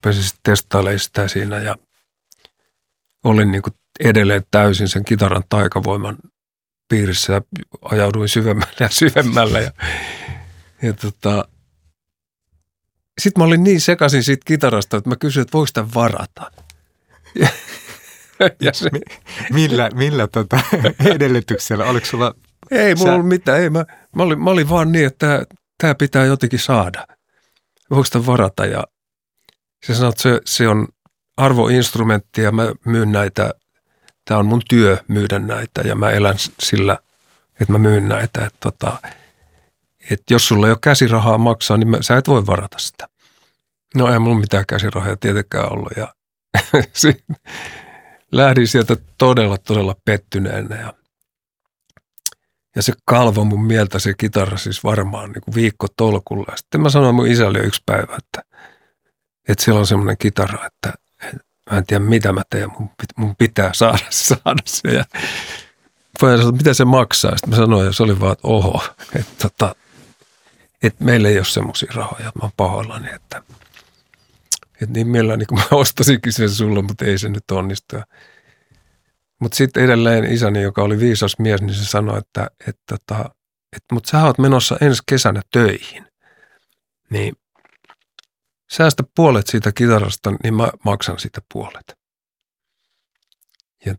rupesin sitten testailemaan sitä siinä ja olin niin kuin edelleen täysin sen kitaran taikavoiman piirissä ja ajauduin syvemmälle ja syvemmälle. Sitten mä olin niin sekaisin siitä kitarasta, että mä kysyin, että voiko sitä varata. Millä edellytyksellä? Oliko sulla... Ei mulla ollut mitään. Ei, mä olin vaan niin, että tämä pitää jotenkin saada. Voiko sitä varata? Ja se sanoi, että se on arvoinstrumentti ja mä myyn näitä. Tämä on mun työ myydä näitä ja mä elän sillä, että mä myyn näitä. Että jos sulla ei ole käsirahaa maksaa, niin sä et voi varata sitä. No ei mulla mitään käsirahaa tietenkään ollut. Ja lähdin sieltä todella pettyneenä. Ja se kalvoi mun mieltä se kitara siis varmaan niin kuin viikkotolkulla. Ja sitten mä sanoin mun isälle jo yksi päivä, että siellä on semmoinen kitara, että mä en tiedä mitä mä teen, mun pitää saada se. Ja pojan sanoi, mitä se maksaa. Sitten mä sanoin, ja se oli vaan, että oho, että meillä ei ole semmoisia rahoja, että mä oon pahoillani, että niin mielelläni kun mä ostasinkin sen sulle, mutta ei se nyt onnistu. Mutta sitten edelleen isäni, joka oli viisas mies, niin se sanoi, että mutta sä oot menossa ensi kesänä töihin, niin säästä puolet siitä kitarasta, niin mä maksan siitä puolet. Ja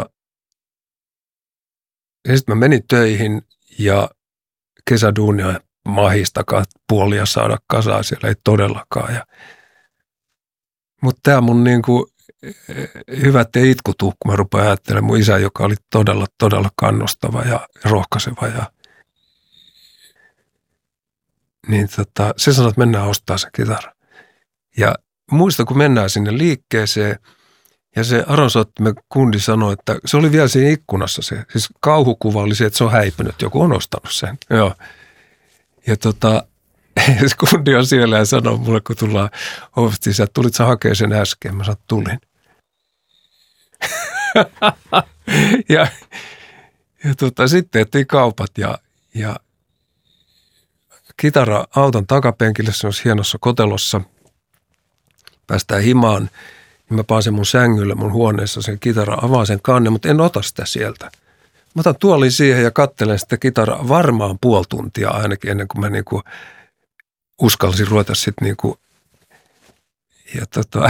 sitten mä menin töihin ja kesäduunia mahistakaan puolia saada kasaan, siellä ei todellakaan. Mutta tämä mun niinku hyvät ja itkutuu, kun mä rupean ajattelemaan mun isä, joka oli todella kannustava ja rohkaiseva. Niin se sanoi, että mennään ostaa se kitara. Ja muista, kun mennään sinne liikkeeseen ja se arvonsoittimen kundi sanoi, että se oli vielä siinä ikkunassa se. Siis kauhukuva oli se, että se on häipynyt, joku on ostanut sen. Joo. Ja se kundi on siellä ja sanoo mulle, kun tullaan ovesta sisään, että tulit sä hakemaan sen äsken. Mä sanoin, että tulin. ja sitten tehtiin kaupat ja kitara auton takapenkille, se on hienossa kotelossa. Päästään himaan, niin mä pääsen mun sängylle mun huoneessa sen kitara, avaan sen kannen, mutta en ota sitä sieltä. Mä otan tuolin siihen ja katselen sitä kitaraa varmaan puoli tuntia ainakin ennen kuin mä niinku uskalsin ruveta sitten niinku. Ja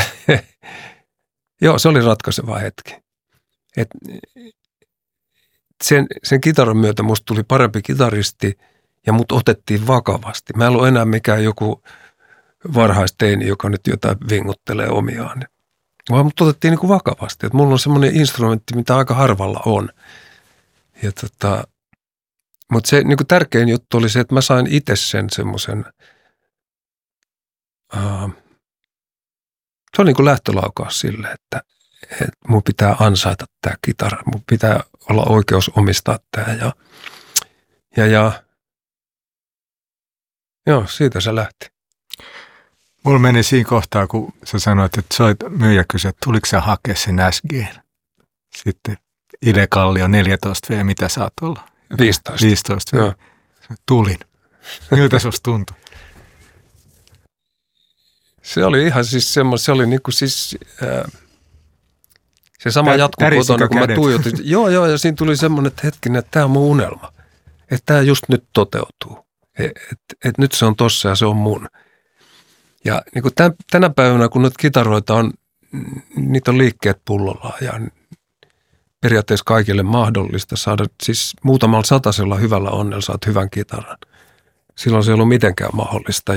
joo, se oli ratkaiseva hetki. Sen kitaran myötä musta tuli parempi kitaristi ja mut otettiin vakavasti. Mä en ollut enää mikään joku varhaisteini, joka nyt jotain vinguttelee omiaan. Vaan mut otettiin niinku vakavasti. Että mulla on semmoinen instrumentti, mitä aika harvalla on. Ja mutta se niinku tärkein juttu oli se, että mä sain itse sen semmoisen, se on niinku lähtölaukaus sille, että mun pitää ansaita tämä kitara. Mun pitää olla oikeus omistaa tämä ja joo, siitä se lähti. Mulla meni siinä kohtaa, kun sä sanoit, että soit myyjä kysyi, että tuliko sä hakea sen SG:n? Sitten Ile Kallio 14V, mitä saat olla? 15. 15V. Joo. Tulin. Miltä susta tuntui? Se oli ihan siis semmoinen, se oli niinku siis se sama jatkuu kotona, kun mä tuijotin. Joo, ja siinä tuli semmoinen, että hetkinen, että tämä on mun unelma. Että tämä just nyt toteutuu. Että nyt se on tossa ja se on mun. Ja niin kuin tänä päivänä, kun nyt kitaroita on, niitä on liikkeet pullolla ja periaatteessa kaikille mahdollista saada, siis muutamalla satasella hyvällä onnella saat hyvän kitaran. Silloin se ei ollut mitenkään mahdollista.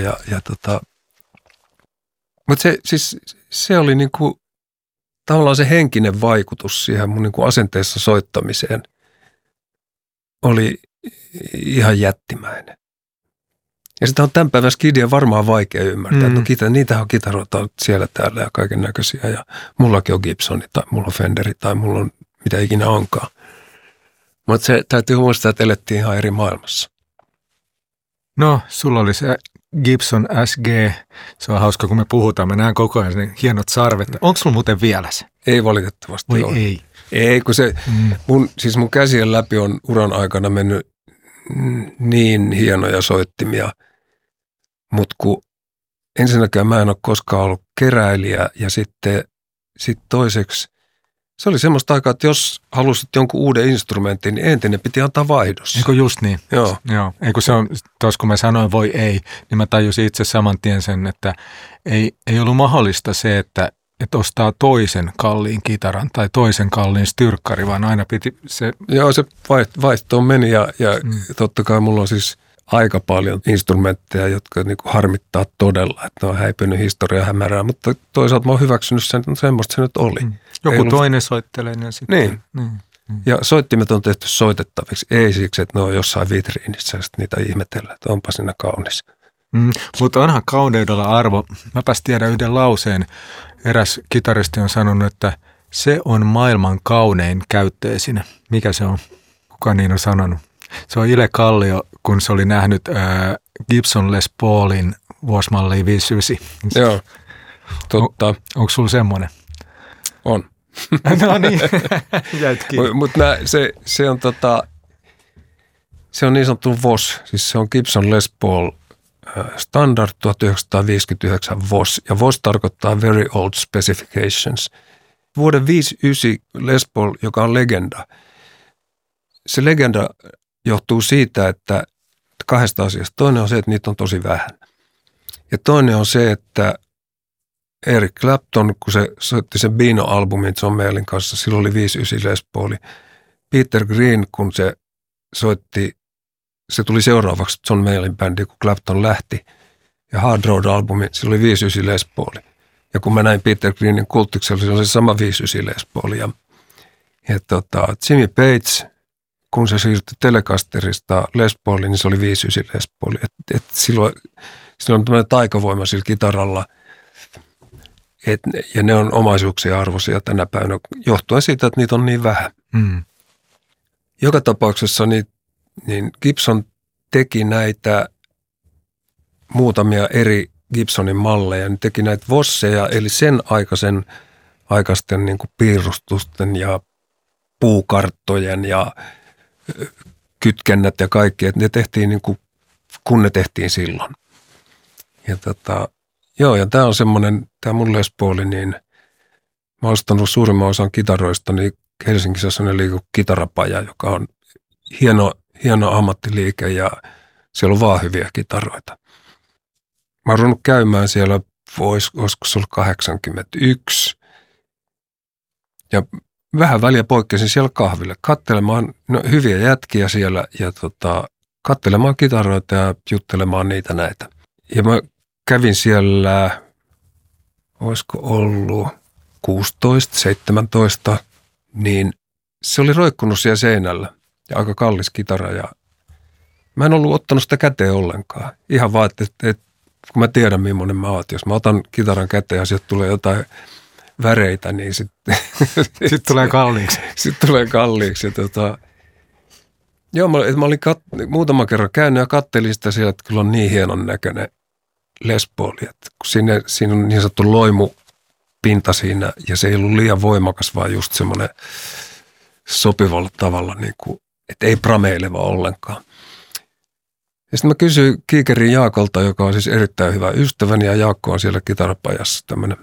Mutta se oli niin kuin tavallaan se henkinen vaikutus siihen mun niin kuin asenteessa soittamiseen oli ihan jättimäinen. Ja sitä on tämän päivän skidia varmaan vaikea ymmärtää. Että niitähän on kitaroita siellä täällä ja kaiken näköisiä. Ja mullakin on Gibsoni tai mulla on Fenderi tai mulla on mitä ikinä onkaan. Mutta se täytyy muistaa, että elettiin ihan eri maailmassa. No, sulla oli se Gibson SG. Se on hauska, kun me puhutaan. Mä näen koko ajan ne hienot sarvet. Onko sulla muuten vielä se? Ei valitettavasti ole. Ei. Ei, kun se mun käsien läpi on uran aikana mennyt niin hienoja soittimia. Mutta kun ensinnäkään mä en ole koskaan ollut keräilijä ja sitten toiseksi se oli semmoista aikaa, että jos halusit jonkun uuden instrumentin, niin entinen piti antaa vaihdossa. Eikö just niin? Joo. Eikö se on, tuossa kun mä sanoin voi ei, niin mä tajusin itse saman tien sen, että ei ollut mahdollista se, että ostaa toisen kalliin kitaran tai toisen kalliin styrkkari, vaan aina piti se... Joo, se vaihtoon meni ja totta kai mulla on siis aika paljon instrumentteja, jotka niinku harmittaa todella, että ne on häipynyt historia hämärää, mutta toisaalta mä oon hyväksynyt sen, että semmoista se nyt oli. Joku toinen soittelee ne sitten. Niin. Ja soittimet on tehty soitettaviksi, ei siksi, että ne on jossain vitriinissä ja sitten niitä ihmetellä, että onpa siinä kaunis. Mutta onhan kauneudella arvo. Mäpäs tiedän yhden lauseen. Eräs kitaristi on sanonut, että se on maailman kaunein käyttöesine. Mikä se on? Kuka niin on sanonut? Se on Ile Kallio, kun se oli nähnyt Gibson Les Paulin vuosimallia 59. Joo, totta. Onko sulla semmoinen? On. No niin, jäit kiinni. Mutta se on niin sanottu VOS, siis se on Gibson Les Paul Standard 1959 VOS, ja VOS tarkoittaa Very Old Specifications. Vuoden 59 Les Paul, joka on legenda. Se legenda johtuu siitä, että kahdesta asiasta. Toinen on se, että niitä on tosi vähän. Ja toinen on se, että Eric Clapton, kun se soitti sen Beano-albumin John Mayallin kanssa, silloin oli 59 Les Paul. Peter Green, kun se soitti, se tuli seuraavaksi John Mayallin bändi, kun Clapton lähti. Ja Hard Road-albumi, silloin oli 59 Les Paul. Ja kun mä näin Peter Greenin Kultiksella, se oli se sama 59 Les Paul. Ja Jimmy Page, kun se siirtyi Telecasterista Les Pauliin, niin se oli 59 Les Paul. Silloin on tämmöinen taikavoima sillä kitaralla, ja ne on omaisuuksia arvoisia tänä päivänä, johtuen siitä, että niitä on niin vähän. Joka tapauksessa niin Gibson teki näitä muutamia eri Gibsonin malleja, niin teki näitä vosseja, eli sen aikaisten niin kuin piirustusten ja puukarttojen ja kytkennät ja kaikki, että ne tehtiin niin kuin, kun ne tehtiin silloin. Ja ja tämä on semmoinen, tämä mun Les Paul, niin mä oon ostanut suurimman osan kitaroista, niin Helsingissä on sellainen kitarapaja, joka on hieno ammattiliike ja siellä on vaan hyviä kitaroita. Mä oon ruvennut käymään siellä, olisiko se ollut 81, ja vähän väliä poikkesin siellä kahville, katselemaan hyviä jätkiä siellä ja katselemaan kitaroita ja juttelemaan niitä näitä. Ja mä kävin siellä, olisiko ollut 16, 17, niin se oli roikkunut siellä seinällä ja aika kallis kitara ja mä en ollut ottanut sitä käteen ollenkaan. Ihan vaan, että kun mä tiedän millainen mä oon, jos mä otan kitaran käteen ja sieltä tulee jotain väreitä, niin sitten tulee kalliiksi. Sitten tulee kalliiksi. Joo, mä olin muutaman kerran käynyt ja kattelin sitä siellä, että kyllä on niin hienon näköinen Les Paul, että kun siinä on niin sanottu loimupinta siinä ja se ei ollut liian voimakas, vaan just semmoinen sopivalla tavalla, niin kuin, että ei prameileva ollenkaan. Ja sitten mä kysyin Kiikerin Jaakolta, joka on siis erittäin hyvä ystäväni, ja Jaakko on siellä kitarapajassa tämmöinen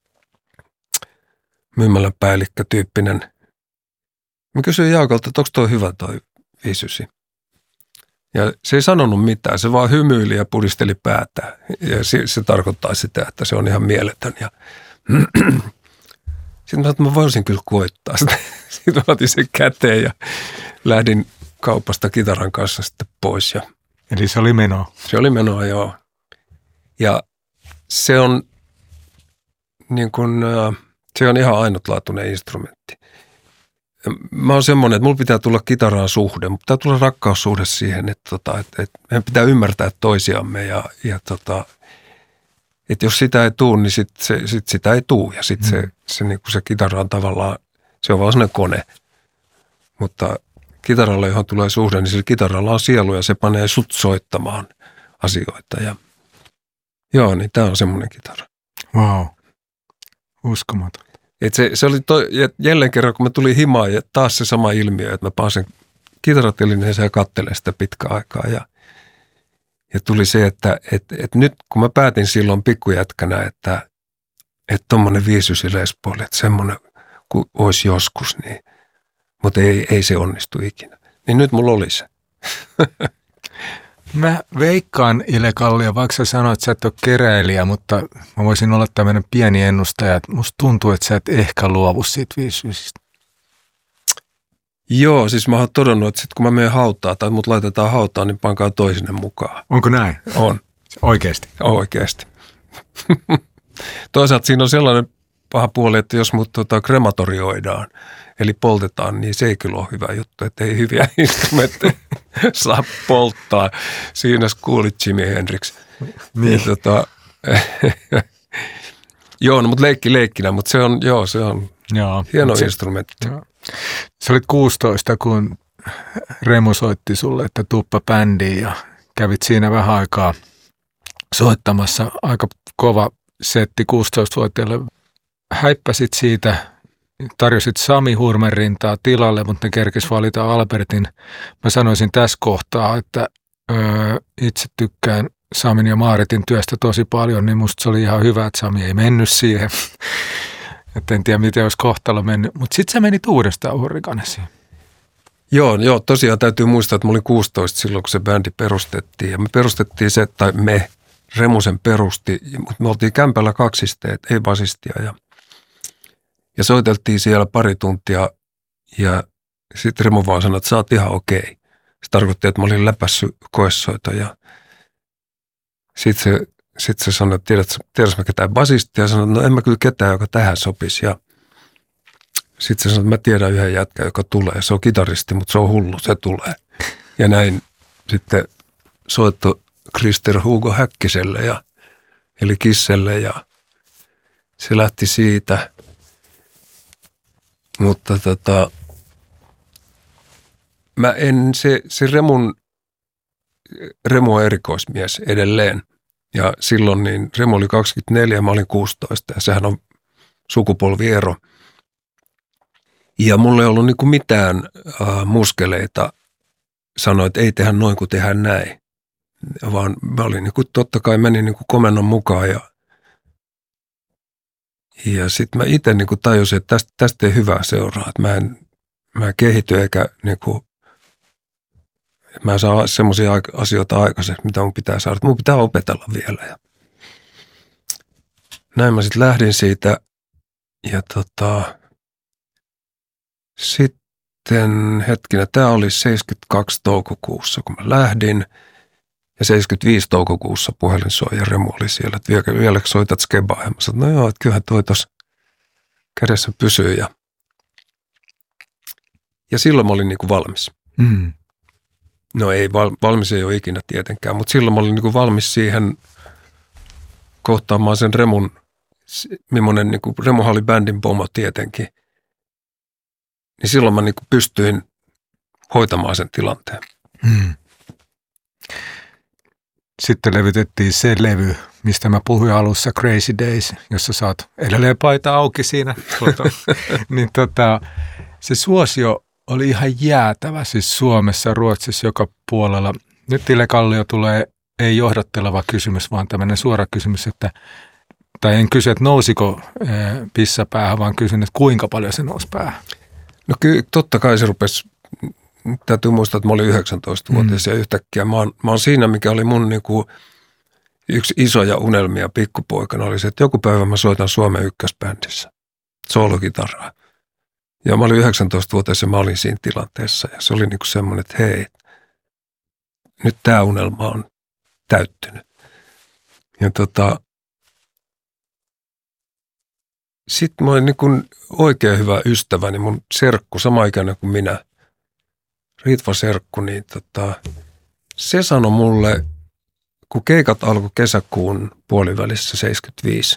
myymälän päällikkä-tyyppinen. Mä kysyin Jaakolta, että onko toi hyvä toi 59. Ja se ei sanonut mitään, se vaan hymyili ja pudisteli päätään. Ja se tarkoittaa sitä, että se on ihan mieletön. Ja sitten mä sanoin, että mä voisin kyllä koittaa sitä. Sitten otin sen käteen ja lähdin kaupasta kitaran kanssa sitten pois. Eli se oli menoa? Se oli menoa, joo. Ja se on niin kuin, se on ihan ainutlaatuinen instrumentti. Mä oon semmoinen, että mulla pitää tulla kitaraan suhde, mutta pitää tulla rakkaussuhde siihen, että meidän pitää ymmärtää toisiamme että jos sitä ei tule, niin sit sitä ei tule ja sitten se kitara on tavallaan, se on vaan sellainen kone. Mutta kitaralla, johon tulee suhde, niin sillä kitaralla on sielu ja se panee sut soittamaan asioita. Ja joo, niin tää on semmoinen kitara. Wow, uskomaton. Se oli jälleen kerran, kun mä tulin himaan ja taas se sama ilmiö, että mä paan sen kitaratelineeseen ja katselen sitä pitkä aikaa. Ja tuli se, että nyt kun mä päätin silloin pikkujätkänä, että tommonen 5-9 Les Paul, että semmoinen kuin olisi joskus, niin, mutta ei se onnistu ikinä. Niin nyt mulla oli se. Mä veikkaan, Ile Kallio, vaikka sä sanoit, että sä et ole keräilijä, mutta mä voisin olla tämmöinen pieni ennustaja, että musta tuntuu, että sä et ehkä luovu siitä 5-9. Joo, siis mä oon todennut, että sit kun mä menen hautaan tai mut laitetaan hautaan, niin pankaa toisinen mukaan. Onko näin? On. Oikeasti? Oikeasti. Toisaalta siinä on sellainen paha puoli, että jos mut krematorioidaan, eli poltetaan, niin se ei kyllä ole hyvä juttu, että ei hyviä instrumentteja saa polttaa. Siinä kuulit Jimi Hendrix. Niin. Joo, no, mutta leikkinä, mutta se on hieno instrumentti. Joo. Sä olit 16, kun Remu soitti sulle, että tuppa bändiin ja kävit siinä vähän aikaa soittamassa. Aika kova setti 16-vuotiaille. Häippäsit siitä, tarjosit Sami Hurmerintaa tilalle, mutta ne kerkis valita Albertin. Mä sanoisin tässä kohtaa, että itse tykkään Samin ja Maaritin työstä tosi paljon, niin musta se oli ihan hyvä, että Sami ei mennyt siihen. Että en tiedä, miten olisi kohtalo mennyt. Mutta sitten sä menit uudestaan Hurrikanesiin. Joo, tosiaan täytyy muistaa, että mä olin 16 silloin, kun se bändi perustettiin. Ja me perustettiin se, tai Remu sen perusti, mutta me oltiin kämpällä kaksisteet, ei basistia. Ja soiteltiin siellä pari tuntia ja sitten Remu vaan sanoi, että sä oot ihan okei. Se tarkoitti, että mä olin läpässyt koesoita ja sitten se sanoi, että tiedätkö mä ketään basistia? Ja sanoi, että no en mä kyllä ketään, joka tähän sopisi. Ja sitten se sanoi, että mä tiedän yhden jätkän, joka tulee. Se on kitaristi, mutta se on hullu, se tulee. Ja näin sitten soitto Krister Hugo Häkkiselle eli Kisselle ja se lähti siitä. Mutta se Remu on erikoismies edelleen. Ja silloin niin Remu oli 24 ja mä olin 16 ja sehän on sukupolviero. Ja mulla ei ollut niinku mitään muskeleita sanoa, että ei tehdä noin kuin tehdään näin. Vaan mä olin niinku, totta kai menin niinku komennon mukaan ja sitten mä itse niinku tajusin, että tästä ei hyvää seuraa. Että mä en kehity eikä niinku, mä en saa semmoisia asioita aikaiseksi, mitä mun pitää saada. Mun pitää opetella vielä. Ja näin mä sitten lähdin siitä ja sitten hetkinen, tämä oli 72 toukokuussa, kun mä lähdin. Ja 75 toukokuussa puhelin soi ja Remu oli siellä, että vielä soitat skebaa. Ja mä sanoin, no joo, että kyllähän toi tuossa kädessä pysyy. Ja silloin mä olin niinku valmis. Mm. No ei, valmis ei ole ikinä tietenkään, mutta silloin mä olin niinku valmis siihen kohtaamaan sen Remun, millainen niinku, Remuhan oli bändin pomo tietenkin. Niin silloin mä niinku pystyin hoitamaan sen tilanteen. Mm. Sitten levytettiin se levy, mistä mä puhuin alussa, Crazy Days, jossa sä oot edelleen paita auki siinä. Niin se suosio oli ihan jäätävä siis Suomessa, Ruotsissa, joka puolella. Nyt Ile Kallio tulee, ei johdatteleva kysymys, vaan tämmöinen suora kysymys, tai en kysy, että nousiko pissa päähän, vaan kysyn, että kuinka paljon se nousi päähän. No kyllä, totta kai se rupesi. Täytyy muistaa, että mä olin 19-vuotias ja yhtäkkiä mä oon siinä, mikä oli mun niinku yksi isoja unelmia pikkupoikana, oli se, että joku päivä mä soitan Suomen ykkösbändissä soolokitaraa. Ja mä olin 19-vuotias ja mä olin siinä tilanteessa ja se oli niinku semmoinen, että hei, nyt tää unelma on täyttynyt. Ja sitten mä olin niinku oikein hyvä ystäväni, mun serkku, sama ikäinen kuin minä, Ritva serkku, niin se sanoi mulle, kun keikat alkoi kesäkuun puolivälissä 75.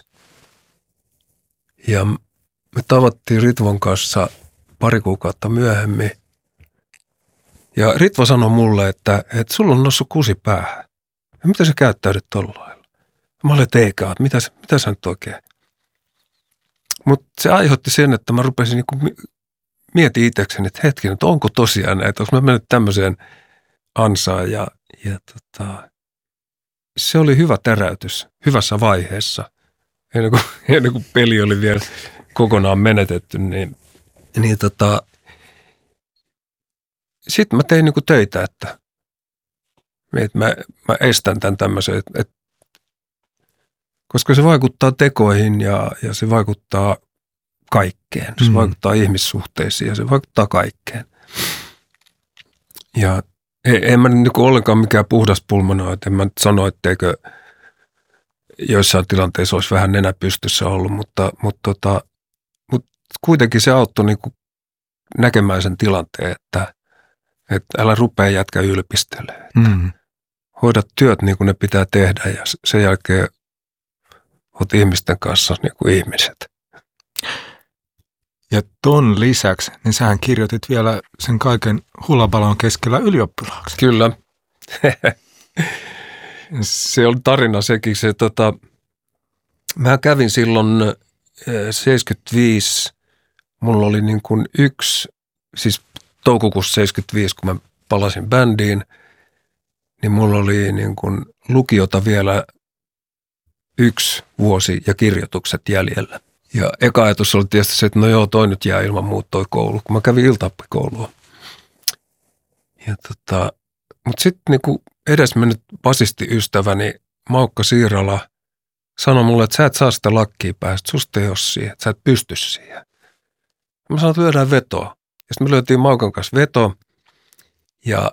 Ja me tavattiin Ritvon kanssa pari kuukautta myöhemmin. Ja Ritva sanoi mulle, että sulla on noussut kusi päähän. Ja mitä sä käyttäydyt tolla lailla? Mä olin, että eikä, että mitä sä nyt oikein? Mutta se aiheutti sen, että mä rupesin niinku mietin itsekseni, että hetkinen, että onko tosiaan näitä, onko mä mennyt tämmöiseen ansaan ja se oli hyvä täräytys hyvässä vaiheessa. Ennen kuin peli oli vielä kokonaan menetetty, niin sitten mä tein niin kuin töitä, että mä estän tämän tämmöisen, koska se vaikuttaa tekoihin ja se vaikuttaa kaikkeen. Se vaikuttaa ihmissuhteisiin ja se vaikuttaa kaikkeen. Ja en mä niin kuin ollenkaan mikään puhdas pulmonoid. En mä nyt sano, etteikö joissain tilanteissa olisi vähän nenä pystyssä ollut, mutta kuitenkin se auttoi niin kuin näkemään sen tilanteen, että älä rupea jätkä ylpistelemään. Hoida työt niin kuin ne pitää tehdä ja sen jälkeen olet ihmisten kanssa niin kuin ihmiset. Ja ton lisäksi, niin sähän kirjoitit vielä sen kaiken hullabalon keskellä ylioppilaaksi. Kyllä. Se oli tarina sekin. Mä kävin silloin 75, mulla oli niin kuin siis toukokuussa 75, kun mä palasin bändiin, niin mulla oli niin kuin lukiota vielä 1 vuosi ja kirjoitukset jäljellä. Ja eka ajatus oli tietysti se, että no joo, toi nyt jää ilman muut toi koulu, kun mä kävin iltaoppikoulua. Mutta sitten niinku edesmennyt basistiystäväni Maukka Siirala sanoi mulle, että sä et saa sitä lakkia päästä, susta ei ole siihen, että sä et pysty siihen. Mä sanoin, että lyödään vetoa. Ja sitten me löytiin Maukan kanssa veto. Ja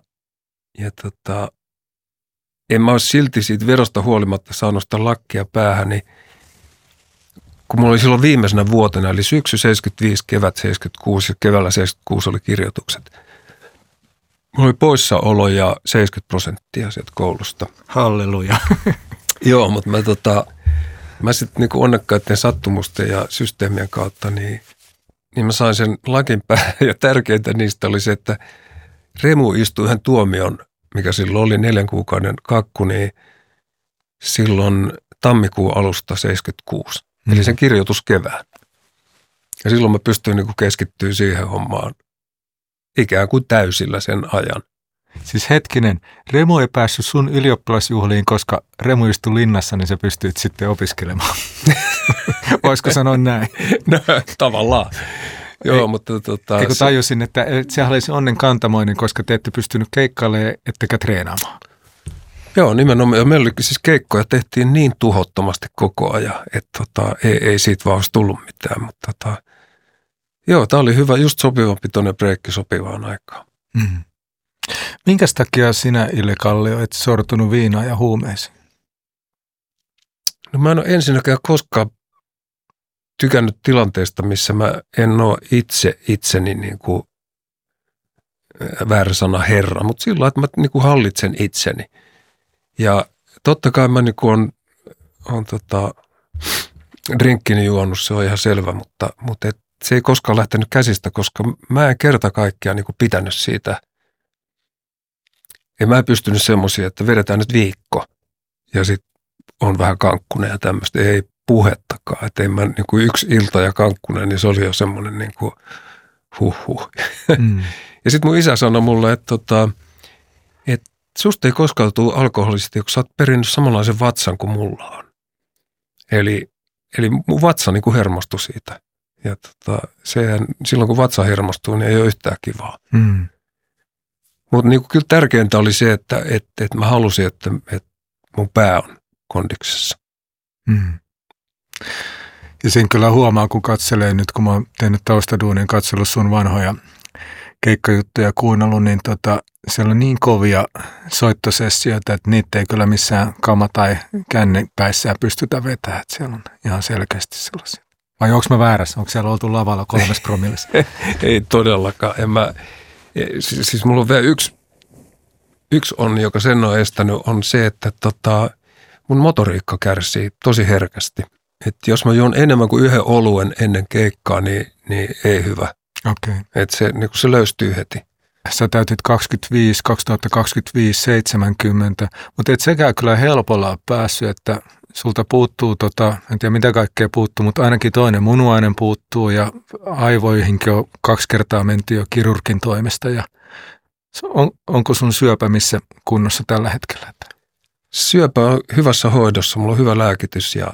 en mä olisi silti siitä vedosta huolimatta saanut sitä lakkia päähän, niin kun mulla oli silloin viimeisenä vuotena, eli syksy 75, kevät 76 ja keväällä 76 oli kirjoitukset. Mulla oli poissaolo ja 70% sieltä koulusta. Halleluja. Joo, mutta mä sitten niinku onnekkaiden sattumusten ja systeemien kautta, niin mä sain sen lakin päähän. Ja tärkeintä niistä oli se, että Remu istui yhden tuomion, mikä silloin oli 4 kuukauden kakku, niin silloin tammikuun alusta 76. Eli sen kirjoituskevään. Ja silloin mä pystyin niinku keskittyä siihen hommaan ikään kuin täysillä sen ajan. Siis hetkinen, Remu ei päässyt sun ylioppilasjuhliin, koska Remu istui linnassa, niin sä pystyit sitten opiskelemaan. Voisiko sanoa näin? No, tavallaan. Joo, mutta eikö tajusin, että sehän oli se onnen kantamoinen, koska te ette pystynyt keikkailemaan ettekä treenaamaan. Joo, nimenomaan. Ja meillä siis keikkoja tehtiin niin tuhottomasti koko ajan, että ei siitä vaan olisi tullut mitään. Mutta joo, tämä oli hyvä, just sopivapitoinen breikki sopivaan aikaan. Minkäs takia sinä, Ille Kallio, et sortunut viinaan ja huumeisiin? No mä en ole ensinnäkään koskaan tykännyt tilanteesta, missä mä en ole itseni niin kuin väärä sana herra, mutta sillä lailla, että mä niin kuin hallitsen itseni. Ja totta kai mä niin kuin on drinkkini juonut, se on ihan selvä, mutta se ei koskaan lähtenyt käsistä, koska mä en kerta kaikkiaan niin kuin pitänyt siitä. Ja mä en pystynyt semmoisia, että vedetään nyt viikko ja sitten on vähän kankkunen ja tämmöistä. Ei puhettakaan, että ei mä niin kuin 1 ilta ja kankkunen, niin se oli jo semmoinen niin kuin Ja sitten mun isä sanoi mulle, että susta ei koskaan tule alkoholisesti, kun sä oot perinnyt samanlaisen vatsan kuin mulla on. Eli mun vatsa niin kuin hermostui siitä. Ja silloin kun vatsa hermostuu, niin ei ole yhtään kivaa. Mutta niin kyllä tärkeintä oli se, että mä halusin, että mun pää on kondiksessa. Ja sen kyllä huomaa, kun katselee nyt, kun mä oon tehnyt taustaduunin, katsellut sun vanhoja keikkajuttuja kuunnellut, niin siellä on niin kovia soittosessioita, että niitä ei kyllä missään kama- tai kännipäissään pystytä vetämään. Että siellä on ihan selkeästi sellaisia. Vai onko mä väärässä? Onko siellä oltu lavalla 3 promillessa? Ei todellakaan. Siis mulla on vielä yksi onni, joka sen on estänyt, on se, että mun motoriikka kärsii tosi herkästi. Että jos mä juon enemmän kuin 1 oluen ennen keikkaa, niin ei hyvä. Okei. Että se löystyy heti. Sä täytit 2025, 70, mutta et sekään kyllä helpolla päässyt, että sulta puuttuu, en tiedä mitä kaikkea puuttuu, mutta ainakin toinen munuainen puuttuu ja aivoihinkin on 2 kertaa menty jo kirurgin toimesta. Ja onko sun syöpä missä kunnossa tällä hetkellä? syöpä on hyvässä hoidossa, mulla on hyvä lääkitys ja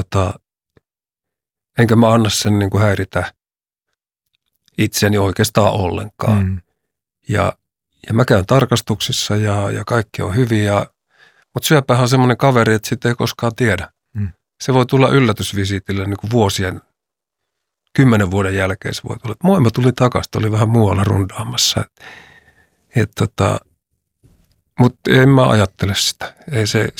enkä mä anna sen niin kuin häiritä itseni oikeastaan ollenkaan. Ja mä käyn tarkastuksissa ja kaikki on hyviä, mutta syöpähän on semmoinen kaveri, että sitä ei koskaan tiedä. Se voi tulla yllätysvisiitille niin kuin vuosien, 10 vuoden jälkeen se voi tulla. Moi, mä tulin takaisin, oli vähän muualla rundaamassa. Mutta en mä ajattele sitä. Ei se